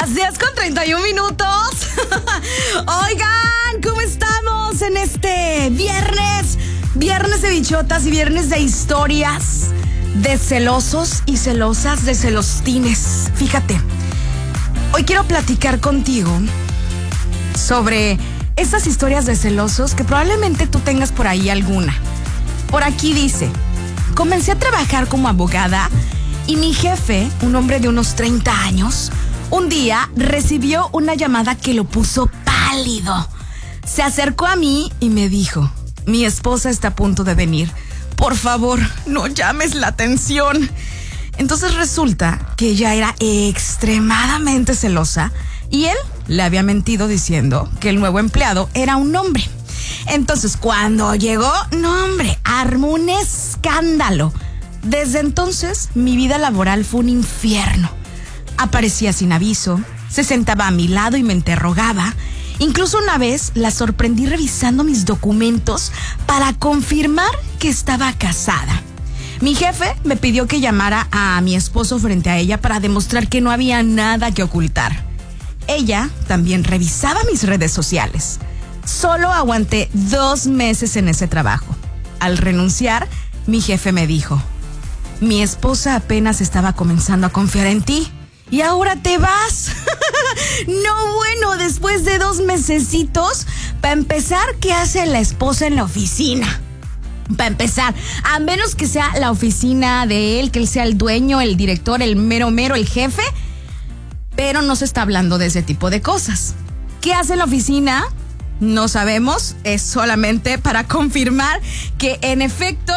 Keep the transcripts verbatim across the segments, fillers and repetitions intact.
las diez con treinta y un minutos. Oigan, ¿cómo estamos en este viernes? Viernes de bichotas y viernes de historias de celosos y celosas, de celostines. Fíjate, hoy quiero platicar contigo sobre esas historias de celosos que probablemente tú tengas por ahí alguna. Por aquí dice: comencé a trabajar como abogada y mi jefe, un hombre de unos treinta años, un día recibió una llamada que lo puso pálido. Se acercó a mí y me dijo: mi esposa está a punto de venir. Por favor, no llames la atención. Entonces resulta que ella era extremadamente celosa y él le había mentido diciendo que el nuevo empleado era un hombre. Entonces cuando llegó, no hombre, armó un escándalo. Desde entonces mi vida laboral fue un infierno. Aparecía sin aviso, se sentaba a mi lado y me interrogaba. Incluso una vez la sorprendí revisando mis documentos para confirmar que estaba casada. Mi jefe me pidió que llamara a mi esposo frente a ella para demostrar que no había nada que ocultar. Ella también revisaba mis redes sociales. Solo aguanté dos meses en ese trabajo. Al renunciar, mi jefe me dijo: mi esposa apenas estaba comenzando a confiar en ti y ahora te vas. No, bueno, después de dos mesecitos, para empezar, ¿qué hace la esposa en la oficina? Para empezar, a menos que sea la oficina de él, que él sea el dueño, el director, el mero mero, el jefe, pero no se está hablando de ese tipo de cosas. ¿Qué hace en la oficina? No sabemos, es solamente para confirmar que en efecto,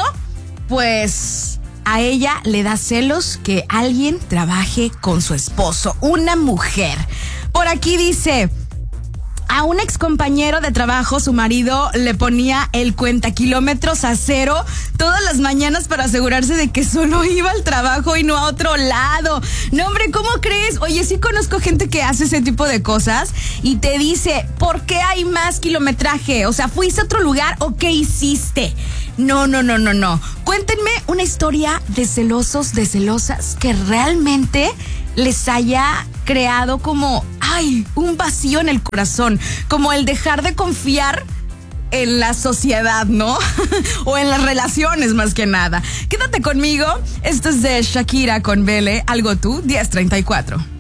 pues a ella le da celos que alguien trabaje con su esposo, una mujer. Por aquí dice: a un ex compañero de trabajo, su marido le ponía el cuentakilómetros a cero todas las mañanas para asegurarse de que solo iba al trabajo y no a otro lado. No, hombre, ¿cómo crees? Oye, sí conozco gente que hace ese tipo de cosas y te dice: ¿por qué hay más kilometraje? O sea, ¿fuiste a otro lugar o qué hiciste? No, no, no, no, no. Cuéntenme una historia de celosos, de celosas que realmente les haya creado como, ay, un vacío en el corazón, como el dejar de confiar en la sociedad, ¿no? O en las relaciones, más que nada. Quédate conmigo. Esto es de Shakira con Vele, Algo Tú, diez treinta y cuatro.